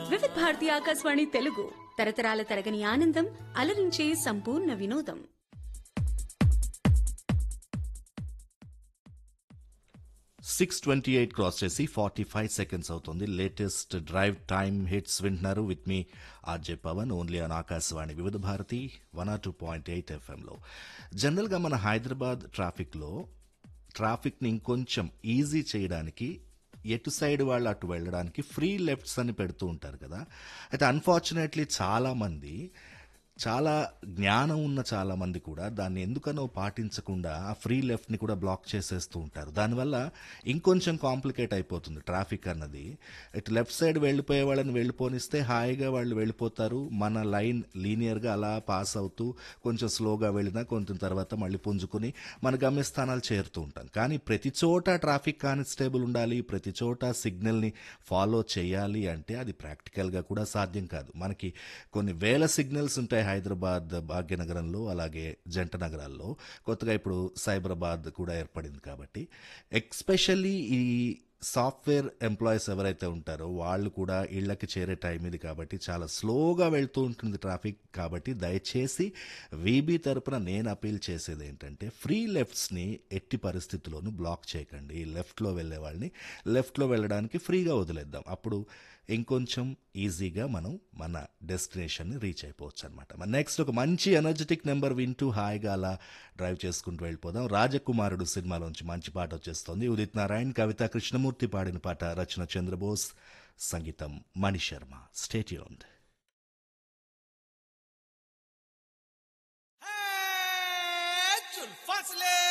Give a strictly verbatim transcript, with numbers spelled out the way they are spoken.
వివిధ భారతి ఆకాశవాణి తెలుగు తరతరాల తరగని ఆనందం అలరించే సంపూర్ణ వినోదం. సిక్స్ ట్వంటీ ఎయిట్ క్రాస్ చేసి ఫార్టీ ఫైవ్ సెకండ్స్ అవుతుంది. లేటెస్ట్ డ్రైవ్ టైమ్ హిట్స్ వింటున్నారు with me RJ Pawan only on Akashvani వివిధ Bharati one or two point eight ఎఫ్ఎంలో. జనరల్గా మన హైదరాబాద్ ట్రాఫిక్లో ట్రాఫిక్ని ఇంకొంచెం ఈజీ చేయడానికి ఎటు సైడ్ వాళ్ళు అటు వెళ్ళడానికి ఫ్రీ లెఫ్ట్స్ అని పెడుతూ ఉంటారు కదా. అయితే అన్ఫార్చునేట్లీ చాలామంది చాలా జ్ఞానం ఉన్న చాలామంది కూడా దాన్ని ఎందుకనో పాటించకుండా ఆ ఫ్రీ లెఫ్ట్ని కూడా బ్లాక్ చేసేస్తూ ఉంటారు. దానివల్ల ఇంకొంచెం కాంప్లికేట్ అయిపోతుంది ట్రాఫిక్ అన్నది. ఇటు లెఫ్ట్ సైడ్ వెళ్ళిపోయే వాళ్ళని వెళ్ళిపోనిస్తే హాయిగా వాళ్ళు వెళ్ళిపోతారు. మన లైన్ లీనియర్గా అలా పాస్ అవుతూ కొంచెం స్లోగా వెళ్ళినా కొంచెం తర్వాత మళ్ళీ పుంజుకుని మన గమ్యస్థానాలు చేరుతూ ఉంటాం. కానీ ప్రతి చోట ట్రాఫిక్ కానిస్టేబుల్ ఉండాలి, ప్రతి చోట సిగ్నల్ని ఫాలో చేయాలి అంటే అది ప్రాక్టికల్గా కూడా సాధ్యం కాదు. మనకి కొన్ని వేల సిగ్నల్స్ ఉంటాయి హైదరాబాద్ భాగ్యనగరంలో, అలాగే జంట నగరాల్లో. కొత్తగా ఇప్పుడు సైబరాబాద్ కూడా ఏర్పడింది కాబట్టి ఎక్స్పెషల్లీ ఈ సాఫ్ట్వేర్ ఎంప్లాయీస్ ఎవరైతే ఉంటారో వాళ్ళు కూడా ఇళ్లకి చేరే టైం ఇది కాబట్టి చాలా స్లోగా వెళ్తూ ఉంటుంది ట్రాఫిక్. కాబట్టి దయచేసి వీబీ తరపున నేను అపీల్ చేసేది ఏంటంటే ఫ్రీ లెఫ్ట్స్ని ఎట్టి పరిస్థితుల్లోనూ బ్లాక్ చేయకండి. లెఫ్ట్లో వెళ్ళే వాళ్ళని లెఫ్ట్లో వెళ్ళడానికి ఫ్రీగా వదిలేద్దాం. అప్పుడు ఇంకొంచెం ఈజీగా మనం మన డెస్టినేషన్ని రీచ్ అయిపోవచ్చు అనమాట. మన నెక్స్ట్ ఒక మంచి ఎనర్జెటిక్ నెంబర్ వింటూ హాయిగా అలా డ్రైవ్ చేసుకుంటూ వెళ్ళిపోదాం. రాజకుమారుడు సినిమాలోంచి మంచి పాట వచ్చేస్తుంది. ఉదిత్ నారాయణ్, కవిత కృష్ణమూర్తి పాడిన పాట, రచన చంద్రబోస్, సంగీతం Mani Sharma. Stay tuned. Hey, Jul Fasle!